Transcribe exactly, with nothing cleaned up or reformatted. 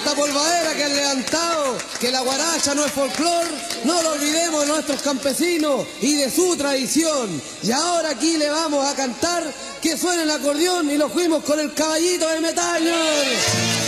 esta polvadera que han levantado, que la guaracha no es folclor, no lo olvidemos de nuestros campesinos y de su tradición. Y ahora aquí le vamos a cantar que suene el acordeón y nos fuimos con el caballito de metal.